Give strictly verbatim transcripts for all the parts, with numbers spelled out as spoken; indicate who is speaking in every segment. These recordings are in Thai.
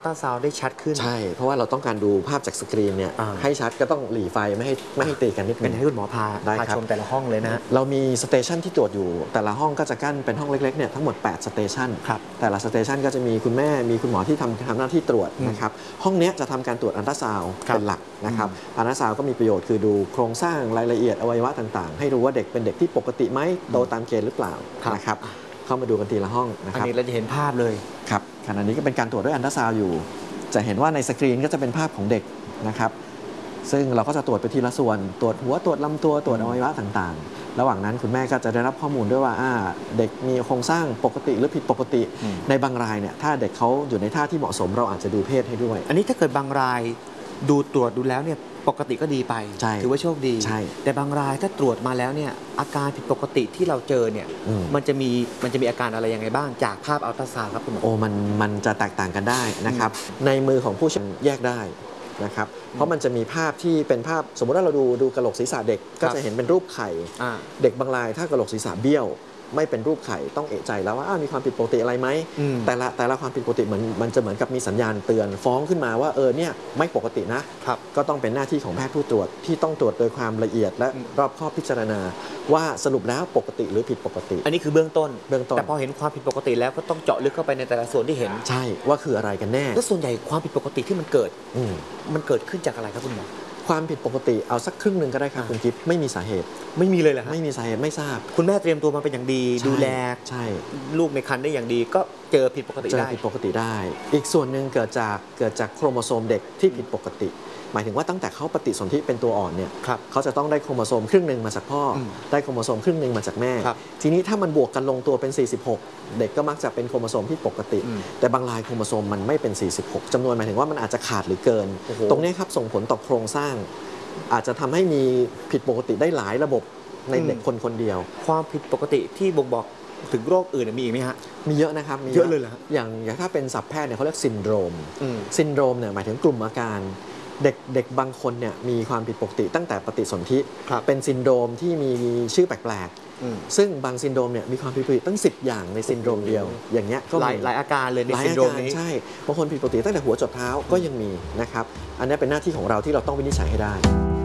Speaker 1: ตาซาวได้ชัดขึ้น
Speaker 2: ใช่เพราะว่าเราต้องการดูภาพจากสกรีนเนี่ยให้ชัดก็ต้องหลีไฟไม่ให้ไม่ให้ตีกันนิดนึง
Speaker 1: เป็นให้คุณหมอพาพาชมแต่ละห้องเลยนะ
Speaker 2: เรามีสเตชันที่ตรวจอยู่แต่ละห้องก็จะกั้นเป็นห้องเล็กๆเนี่ยทั้งหมดแปดสเตชันแต่ละสเตชันก็จะมีคุณแม่มีคุณหมอที่ทำทำหน้าที่ตรวจนะครับห้องนี้จะทำการตรวจอัลตราซาวด์เป็นหลักนะครับอัลตราซาวด์ก็มีประโยชน์คือดูโครงสร้างรายละเอียดอวัยวะต่างๆให้รู้ว่าเด็กเป็นเด็กที่ปกติไหมโตตามเกณฑ์หรือเปล่านะครับเข้ามาดูกันทีละห้องนะครับ
Speaker 1: อันนี้เราจะเห็นภาพเลย
Speaker 2: ครับขณะนี้ก็เป็นการตรวจด้วยอัลตราซาวด์อยู่จะเห็นว่าในสกรีนก็จะเป็นภาพของเด็กนะครับซึ่งเราก็จะตรวจไปทีละส่วนตรวจหัวตรวจลำตัวตรวจอวัยวะต่างๆระหว่างนั้นคุณแม่ก็จะได้รับข้อมูลด้วยว่าเด็กมีโครงสร้างปกติหรือผิดปกติในบางรายเนี่ยถ้าเด็กเขาอยู่ในท่าที่เหมาะสมเราอาจจะดูเพศให้ด้วย
Speaker 1: อันนี้ถ้าเกิดบางรายดูตรวจดูแล้วเนี่ยปกติก็ดีไปถือว่าโชคดีแต่บางรายถ้าตรวจมาแล้วเนี่ยอาการผิดปกติที่เราเจอเนี่ยมันจะมีมันจะมีอาการอะไรยังไงบ้างจากภาพอัลตราซาวด์ครับคุณหมอ
Speaker 2: โอ้มันมันจะแตกต่างกันได้นะครับในมือของผู้เชี่ยวชาญแยกได้นะครับเพราะมันจะมีภาพที่เป็นภาพสมมติว่าเราดูดูกระโหลกศีรษะเด็กก็จะเห็นเป็นรูปไข่เด็กบางรายถ้ากระโหลกศีรษะเบี้ยวไม่เป็นรูปไข่ต้องเอะใจแล้วว่ามีความผิดปกติอะไรไหมแต่ละแต่ละความผิดปกติเหมือนมันจะเหมือนกับมีสัญญาณเตือนฟ้องขึ้นมาว่าเออเนี่ยไม่ปกตินะก็ต้องเป็นหน้าที่ของแพทย์ผู้ตรวจที่ต้องตรวจโดยความละเอียดและรอบคอบพิจารณาว่าสรุปแล้วปกติหรือผิดปกติ
Speaker 1: อันนี้คือเบื้องต้น
Speaker 2: เบื้องต้น
Speaker 1: แต่พอเห็นความผิดปกติแล้วก็ต้องเจาะลึกเข้าไปในแต่ละส่วนที่เห็น
Speaker 2: ใช่ว่าคืออะไรกันแน่
Speaker 1: แล้วส่วนใหญ่ความผิดปกติที่มันเกิดมันเกิดขึ้นจากอะไรครับคุณหมอ
Speaker 2: ความผิดปกติเอาสักครึ่งหนึ่งก็ได้ครับคุณกิฟต์ไม่มีสาเหตุ
Speaker 1: ไม่มีเลยเหรอ
Speaker 2: ไม่มีสาเหตุไม่ทราบ
Speaker 1: คุณแม่เตรียมตัวมาเป็นอย่างดีดูแล
Speaker 2: ใช่
Speaker 1: ลูกในครรภ์ได้อย่างดีก็เจอผิดปกติได้
Speaker 2: เจอผิดปกติได้อีกส่วนหนึ่งเกิดจากเกิดจากโครโมโซมเด็กที่ผิดปกติหมายถึงว่าตั้งแต่เขาปฏิสนธิเป็นตัวอ่อนเนี่ยเขาจะต้องได้โครโมโซมครึ่งหนึ่งมาจากพ่อได้โครโมโซมครึ่งหนึ่งมาจากแม่ทีนี้ถ้ามันบวกกันลงตัวเป็นสี่สิบหกเด็กก็มักจะเป็นโครโมโซมที่ปกติแต่บางรายโครโมโซมมันไม่เป็นสี่สิบหกจำนวนหมายถึงว่ามันอาจจะขาดหรือเกินตรงนี้ครับส่งผลต่อโครงสร้างอาจจะทำให้มีผิดปกติได้หลายระบบในเด็กคนคนเดียว
Speaker 1: ความผิดปกติที่บ่งบอกถึงโรคอื่นมีอีกไหมฮะ
Speaker 2: มีเยอะนะครับ
Speaker 1: เยอะเลยเหรอ
Speaker 2: อย่างอย่างถ้าเป็นศัพท์แพทย์เนี่ยเขาเรียกซินโดรมซินโดรมเนี่ยหมายถึงกลุ่มอาการเด็กเด็กบางคนเนี่ยมีความผิดปกติตั้งแต่ปฏิสนธิเป็นซินโดรมที่มีชื่อแปลกๆซึ่งบางซินโดรมเนี่ยมีความผิดปกติตั้งสิบอย่างในซินโดรมเดียวอย่างเงี้ย
Speaker 1: ก็หลายหลายอาการเลยในซินโดรมนี้
Speaker 2: ใช่บางคนผิดปกติตั้งแต่หัวจดเท้าก็ยังมีนะครับอันนี้เป็นหน้าที่ของเราที่เราต้องวินิจฉัยให้ได้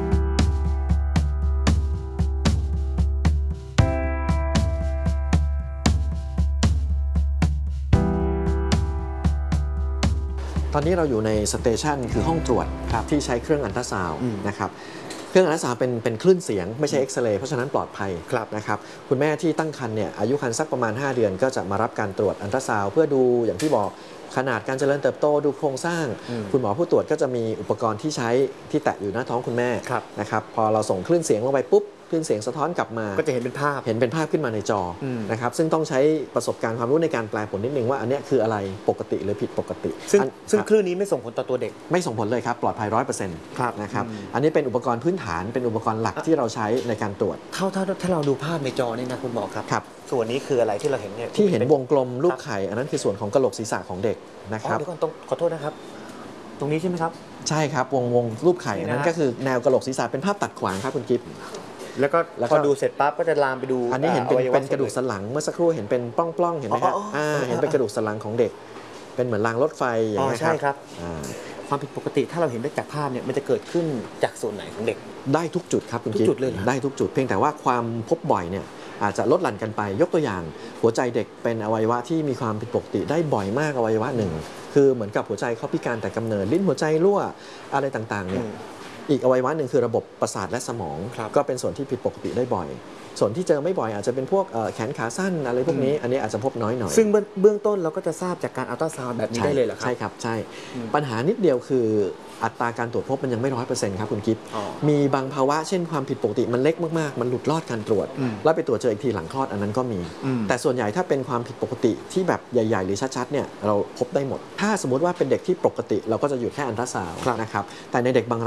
Speaker 2: ตอนนี้เราอยู่ในสเตชันคือห้องตรวจที่ใช้เครื่องอัลตราซาวด์นะครับเครื่องอัลตราซาวด์เป็นเป็นคลื่นเสียงไม่ใช่เอ็กซเรย์เพราะฉะนั้นปลอดภัยนะครับคุณแม่ที่ตั้งครรภ์เนี่ยอายุครรภ์สักประมาณห้าเดือนก็จะมารับการตรวจอัลตราซาวด์เพื่อดูอย่างที่บอกขนาดการเจริญเติบโตดูโครงสร้างคุณหมอผู้ตรวจก็จะมีอุปกรณ์ที่ใช้ที่แตะอยู่หน้าท้องคุณแม่นะครับพอเราส่งคลื่นเสียงลงไปปุ๊บคลื่นเสียงสะท้อนกลับมา
Speaker 1: ก็จะเห็นเป็นภาพ
Speaker 2: เห็นเป็นภาพขึ้นมาในจอนะครับซึ่งต้องใช้ประสบการณ์ความรู้ในการแปลผลนิดนึงว่าอันนี้คืออะไรปกติหรือผิดปกติ
Speaker 1: ซึ่งซึ่งคลื่นนี้ไม่ส่งผลต่อตัวเด็ก
Speaker 2: ไม่ส่งผลเลยครับปลอดภัย ร้อยเปอร์เซ็นต์ นะครับอันนี้เป็นอุปกรณ์พื้นฐานเป็นอุปกรณ์หลักที่เราใช้ในการตรวจ
Speaker 1: เท่าถ้าถ้าเราดูภาพในจอนี่นะคุณหมอครับครับส่วนนี้คืออะไรที่เราเห็นเนี่ย
Speaker 2: ที่เห็นวงกลมรูปไข่อันนั้นคือส่วนของกะโหลกศีรษะของเด็กนะครับ
Speaker 1: เดี๋ยวก่อนต้องขอโทษนะครับตรงนี้ใช่ไหมครับ
Speaker 2: ใช่ครับวงวงรูปไข่อันนั้นก็คือแนวกะโหลกศีรษะเป็นภาพตัดขวางครับคุณกิฟต์
Speaker 1: แล้วก็พอดูเสร็จปั๊บก็จะลามไปดู
Speaker 2: อันนี้เห็นเป็นเป็นกระดูกสันหลังเมื่อสักครู่เห็นเป็นปล้องๆเห็นไหมครับเห็นเป็นกระดูกสันหลังของเด็กเป็นเหมือนรางรถไฟอย่างนี้ครับ
Speaker 1: ความผิดปกติถ้าเราเห็นได้จากภาพเนี่ยมันจะเกิดขึ้นจากส่วนไหนของเด็ก
Speaker 2: ได้ทุกจุดครับคุณกิฟต์ได้ทุกจุดเพียงแต่ว่าความพบบ่อยเนี่ยอาจจะลดหลั่นกันไปยกตัวอย่างหัวใจเด็กเป็นอวัยวะที่มีความผิดปกติได้บ่อยมากอวัยวะหนึ่งคือเหมือนกับหัวใจเขาพิการแต่กำเนิดลิ้นหัวใจรั่วอะไรต่างๆเนี่ยอีกอวัยวะหนึ่งคือระบบประสาทและสมองก็เป็นส่วนที่ผิดปกติได้บ่อยส่วนที่เจอไม่บ่อยอาจจะเป็นพวกแขนขาสั้นอะไรพวกนี้อันนี้อาจจะพบน้อยหน่อย
Speaker 1: ซึ่งเบื้องต้นเราก็จะทราบจากการอัลตราซาวด์แบบนี้ได้เลยเหรอครับ
Speaker 2: ใช่ครับใช่ปัญหานิดเดียวคืออัตราการตรวจพบมันยังไม่ร้อยเปอร์เซ็นต์ครับคุณกิฟต์มีบางภาวะเช่นความผิดปกติมันเล็กมากๆมันหลุดรอดการตรวจแล้วไปตรวจเจออีกทีหลังคลอดอันนั้นก็มีแต่ส่วนใหญ่ถ้าเป็นความผิดปกติที่แบบใหญ่ๆหรือชัดๆเนี่ยเราพบได้หมดถ้าสมมติว่าเป็นเด็กที่ปกติเราก็จะหยุดแค่อัลตราซาวด์นะครับแต่ในเด็กบางรายเนี่ยที่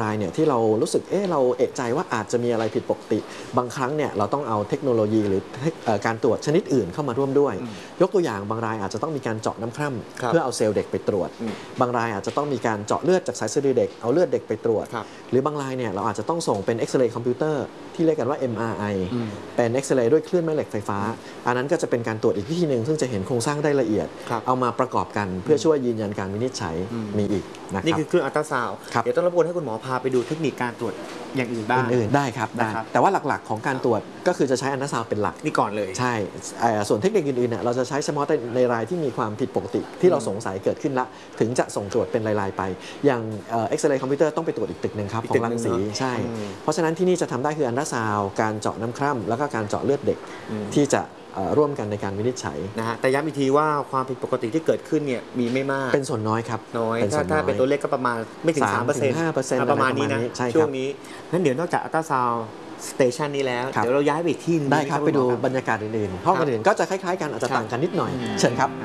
Speaker 2: เรารู้สึกเอ๊ะเราเอะใจว่าอาจจะมีอะไรผิดปกติบางครั้งเนี่ยเราต้องเอาเทคโนโลยีหรือการตรวจชนิดอื่นเข้ามาร่วมด้วยยกตัวอย่างบางรายอาจจะต้องมีการเจาะน้ำคร่ำเพื่อเอาเซลล์เด็กไปตรวจบางรายอาจจะต้องมีการเจาะเลือดจากสายสะดือเด็กเอาเลือดเด็กไปตรวจหรือบางรายเนี่ยเราอาจจะต้องส่งเป็นเอ็กซเรย์คอมพิวเตอร์ที่เรียกกันว่า เอ็ม อาร์ ไอ เป็นเอ็กซเรย์ด้วยคลื่นแม่เหล็กไฟฟ้าอันนั้นก็จะเป็นการตรวจอีกวิธีหนึ่งซึ่งจะเห็นโครงสร้างได้ละเอียดเอามาประกอบกันเพื่อช่วยยืนยันการวินิจฉัยมีอีกนะครับ
Speaker 1: นี่คือเครื่องอัลตราซาวด์เดี๋ยวต้องรบกวนให้คุณหมอพาไปดูเทคนิคการตรวจอย่างอื่นบ้าง
Speaker 2: อื่นๆได้ครับได้แต่ว่าหลักๆของการตรวจก็คือจะใช้อัลตราซาวด์เป็นหลัก
Speaker 1: นี่ก่อนเลย
Speaker 2: ใช่ส่วนเทคนิคอื่นๆเนี่ยเราจะใช้เฉพาะในรายที่มีความผิดปกติที่เราสงสัยเกิดขึ้นละถึงจะส่งตรวจเป็นรายๆไปอย่างเอ็กซเรย์คอมพิวเตอร์ต้องไปตรวจอีกตึกหนึ่งครับของรังสีใช่เพราะฉะนั้นที่นี่จะทำได้คืออัลตราซาวด์การเจาะน้ำคร่ำแล้วก็การเจาะเลือดเด็กที่จะร่วมกันในการวินิจฉัย
Speaker 1: นะฮะแต่ย้ำอีกทีว่าความผิดปกติที่เกิดขึ้นเนี่ยมีไม่มาก
Speaker 2: เป็นส่วนน้อยครับ
Speaker 1: น้อยถ้าถ้าเป็นตัวเลขก็ประมาณไม่ถึง สามเปอร์เซ็นต์
Speaker 2: ห้าเปอร์เซ็นต์
Speaker 1: ประมาณนี้นะช่วงนี้งั้นเดี๋ยวนอกจากอัลตราซาวด์สเตชันนี้แล้วเดี๋ยวเราย้ายไปอีกที่นึง
Speaker 2: ได้ครับไปดูบรรยากาศอื่นๆห้องอื่นๆก็จะคล้ายๆกันอาจจะต่างกันนิดหน่อยเชิญครับ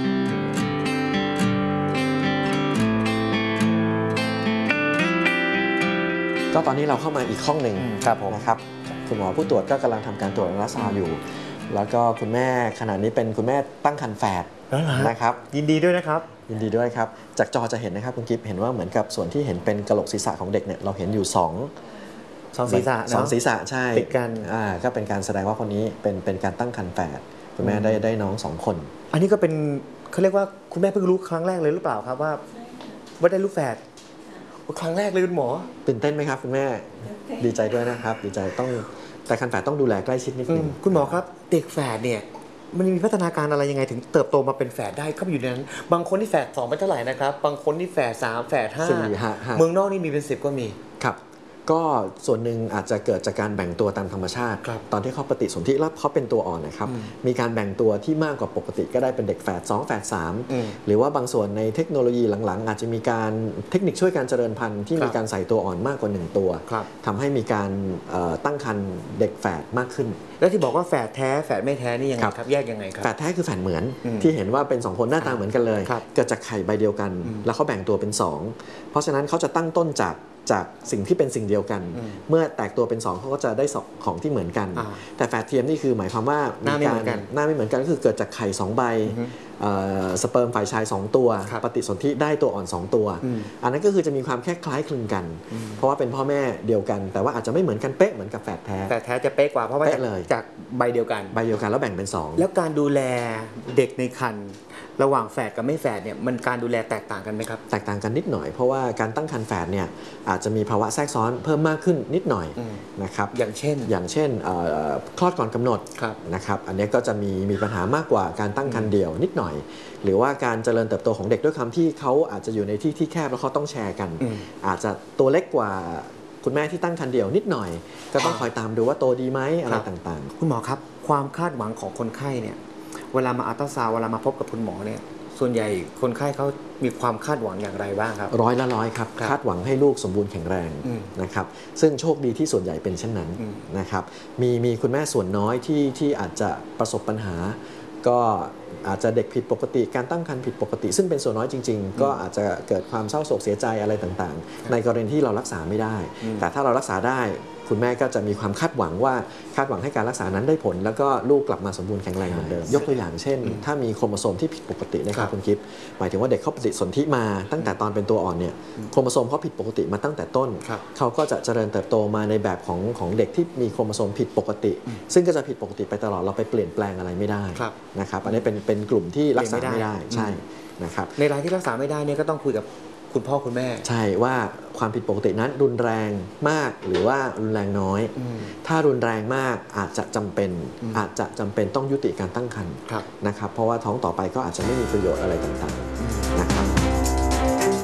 Speaker 2: ก็ตอนนี้เราเข้ามาอีกห้องหนึ่งนะครับคุณหมอผู้ตรวจก็กำลังทำการตรวจอัลตราซาวด์อยู่แล้วก็คุณแม่ขณะนี้เป็นคุณแม่ตั้งครรภ์แฝดนะครับ
Speaker 1: ยินดีด้วยนะครับ
Speaker 2: ยินดีด้วยครับจากจอจะเห็นนะครับคุณกิฟต์เห็นว่าเหมือนกับส่วนที่เห็นเป็นกะโหลกศีรษะของเด็กเนี่ยเราเห็นอยู่สอง
Speaker 1: สองศีรษะ
Speaker 2: สองศีรษะใช่
Speaker 1: ติดกัน
Speaker 2: อ่าก็เป็นการแสดงว่าคนนี้เป็นเป็นการตั้งครรภ์แฝดคุณแม่ได้ได้น้องสองคน
Speaker 1: อันนี้ก็เป็นเขาเรียกว่าคุณแม่เพิ่งรู้ครั้งแรกเลยหรือเปล่าครับว่าว่าได้ลูกแฝดครั้งแรกเลยคุณหมอ
Speaker 2: ตื่นเต้นไหมครับคุณแม่ดีใจด้วยนะครับดีใจต้องแต่ครรภ์แฝดต้องดูแลใกล้ชิดนิดนึง
Speaker 1: คุณหมอครับเด็กแฝดเนี่ยมันมีพัฒนาการอะไรยังไงถึงเติบโตมาเป็นแฝดได้เข้าไปอยู่ในนั้นบางคนที่แฝดสองเป็นเท่าไหร่นะครับบางคนที่แฝดสามแฝดห้าเมืองนอกนี่มีเป็นสิบก็มี
Speaker 2: ครับก็ส่วนหนึ่งอาจจะเกิดจากการแบ่งตัวตามธรรมชาติตอนที่เขาปฏิสนธิแล้วเขาเป็นตัวอ่อนนะครับมีการแบ่งตัวที่มากกว่าปกติก็ได้เป็นเด็กแฝดสองแฝดสามหรือว่าบางส่วนในเทคโนโลยีหลังๆอาจจะมีการเทคนิคช่วยการเจริญพันธุ์ที่มีการใส่ตัวอ่อนมากกว่าหนึ่งตัวทำให้มีการตั้งครรภ์เด็กแฝดมากขึ้น
Speaker 1: แล้วที่บอกว่าแฝดแท้แฝดไม่แท้นี่ยังไงครับแยกยังไงครับ
Speaker 2: แฝดแท้คือแฝดเหมือนที่เห็นว่าเป็นสองคนหน้าตาเหมือนกันเลยเกิดจากไข่ใบเดียวกันแล้วเขาแบ่งตัวเป็นสองเพราะฉะนั้นเขาจะตั้งต้นจากจากสิ่งที่เป็นสิ่งเดียวกันเมื่อแตกตัวเป็นสองเขาก็จะได้ของที่เหมือนกันแต่แฝดเทียมนี่คือหมายความว่า
Speaker 1: หน้าไม่เหมือนกัน
Speaker 2: หน้าไม่เหมือนกันก็คือเกิดจากไข่สองใบสเปิร์มฝ่ายชายสองตัวปฏิสนธิได้ตัวอ่อนสองตัวอันนั้นก็คือจะมีความแค่คล้ายคลึงกันเพราะว่าเป็นพ่อแม่เดียวกันแต่ว่าอาจจะไม่เหมือนกันเป๊ะเหมือนกับแฝดแท้
Speaker 1: แฝดแท้จะเป๊ะกว่าเพราะว่าจากใบเดียวกัน
Speaker 2: ใบเดียวกันแล้วแบ่งเป็นสอง
Speaker 1: แล้วการดูแลเด็กในครรภ์ระหว่างแฝดกับไม่แฝดเนี่ยมันการดูแลแตกต่างกันไหมครับ
Speaker 2: แตกต่างกันนิดหน่อยเพราะว่าการตั้งครรภ์แฝดเนี่ยอาจจะมีภาวะแทรกซ้อนเพิ่มมากขึ้นนิดหน่อยนะครับ
Speaker 1: อย่างเช่น
Speaker 2: อย่างเช่นคลอดก่อนกำหนดนะครับอันนี้ก็จะมีมีปัญหามากกว่าการตั้งครรภ์เดี่ยวนิดหน่อยหรือว่าการเจริญเติบโตของเด็กด้วยคำที่เขาอาจจะอยู่ในที่ที่แคบแล้วเขาต้องแชร์กันอาจจะตัวเล็กกว่าคุณแม่ที่ตั้งครรภ์เดี่ยวนิดหน่อยก็ต้องคอยตามดูว่าโตดีไหมอะไรต่าง
Speaker 1: ๆคุณหมอครับความคาดหวังของคนไข้เนี่ยเวลามาอัลตราซาวด์เวลามาพบกับคุณหมอเนี่ยส่วนใหญ่คนไข้เขามีความคาดหวังอย่างไรบ้างครับ
Speaker 2: ร้อยละร้อยครับคาดหวังให้ลูกสมบูรณ์แข็งแรงนะครับซึ่งโชคดีที่ส่วนใหญ่เป็นเช่นนั้นนะครับมีมีคุณแม่ส่วนน้อยที่ที่อาจจะประสบปัญหาก็อาจจะเด็กผิดปกติการตั้งครรภ์ผิดปกติซึ่งเป็นส่วนน้อยจริงๆก็อาจจะเกิดความเศร้าโศกเสียใจอะไรต่างๆในกรณีที่เรารักษาไม่ได้แต่ถ้าเรารักษาได้คุณแม่ก็จะมีความคาดหวังว่าคาดหวังให้การรักษานั้นได้ผลแล้วก็ลูกกลับมาสมบูรณ์แข็งแรงเหมือนเดิมยกตัวอย่างเช่นถ้ามีโครโมโซมที่ผิดปกตินะครับคุณกิฟต์หมายถึงว่าเด็กเขาปฏิสนธิมาตั้งแต่ตอนเป็นตัวอ่อนเนี่ยโครโมโซมเขาผิดปกติมาตั้งแต่ต้นเขาก็จะเจริญเติบโตมาในแบบของของเด็กที่มีโครโมโซมผิดปกติซึ่งก็จะผิดปกติไปตลอดเราไปเปลี่ยนแปลงอะไรไม่ได้นะครับอันนี้เป็นเป็นกลุ่มที่รักษาไม่ได้ใช่นะครับ
Speaker 1: ในรายที่รักษาไม่ได้เนี่ยก็ต้องคุยกับคุณพ่อคุณแม่
Speaker 2: ใช่ว่าความผิดปกตินั้นรุนแรงมากหรือว่ารุนแรงน้อยถ้ารุนแรงมากอาจจะจำเป็นอาจจะจำเป็นต้องยุติการตั้งครรภ์นะครับเพราะว่าท้องต่อไปก็อาจจะไม่มีประโยชน์อะไรต่างๆนะครับ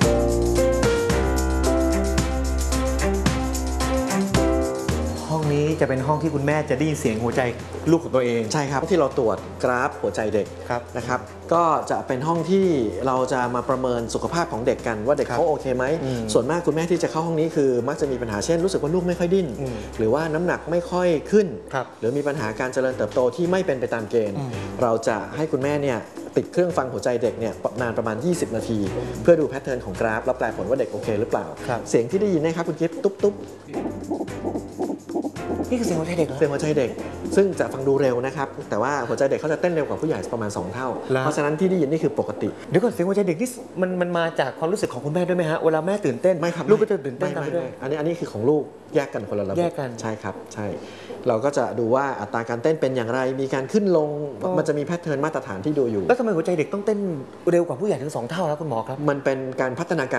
Speaker 1: ห้องนี้จะเป็นห้องที่คุณแม่จะได้ยินเสียงหัวใจลูกของตัวเอง
Speaker 2: ใช่ครับที่เราตรวจกราฟหัวใจเด็กนะครับก็จะเป็นห้องที่เราจะมาประเมินสุขภาพของเด็กกันว่าเด็กเขาโอเคไหมส่วนมากคุณแม่ที่จะเข้าห้องนี้คือมักจะมีปัญหาเช่นรู้สึกว่าลูกไม่ค่อยดิ้นหรือว่าน้ำหนักไม่ค่อยขึ้นหรือมีปัญหาการเจริญเติบโตที่ไม่เป็นไปตามเกณฑ์เราจะให้คุณแม่เนี่ยติดเครื่องฟังหัวใจเด็กเนี่ยนานประมาณยี่สิบนาทีเพื่อดูแพทเทิร์นของกราฟแล้วแปลผลว่าเด็กโอเคหรือเปล่าเสียงที่ได้ยินนะครับคุณกิฟต์ตุ๊บตุ๊บ
Speaker 1: นี่คือเสียงหัวใจเด็กเหรอ
Speaker 2: เสียงหัวใจเด็กซึ่งจะฟังดูเร็วนะครับแต่ว่าหัวใจเด็กเขาจะเต้นเร็วกว่าผู้ใหญ่ประมาณสองเท่าเพราะฉะนั้นที่ได้ยินนี่คือปกติ
Speaker 1: เดี๋ยวก่อนเสียงหัวใจเด็กนี่มันมันมาจากความรู้สึกของคุณแม่ด้วยไหมฮะเวลาแม่ตื่นเต้น
Speaker 2: ไม่ครับ
Speaker 1: ลูกก็จะตื่นเต้นตามไปด้วย
Speaker 2: อันนี้อันนี้คือของลูกแยกกันคนละระบบ
Speaker 1: แยกกัน
Speaker 2: ใช่ครับใช่เราก็จะดูว่าอัตราการเต้นเป็นอย่างไรมีการขึ้นลงมันจะมีแพทเทิร์นมาตรฐานที่ดูอยู่
Speaker 1: แล้วทำไมหัวใจเด็กต้องเต้นเร็วกว่าผู้ใหญ่ถึงสองเท่าครับคุณหมอครับ
Speaker 2: มันเป็นการพัฒนาการ